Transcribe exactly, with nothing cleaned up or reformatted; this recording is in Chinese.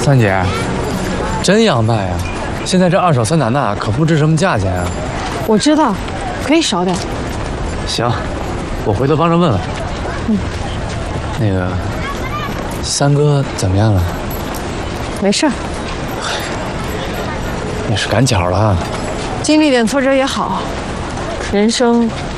三姐，真洋卖呀！现在这二手桑塔纳可不值什么价钱啊。 我知道，可以少点。 行，我回头帮着问问。 嗯。 那个，三哥怎么样了？ 没事儿。 也是赶巧了啊。 经历点挫折也好，人生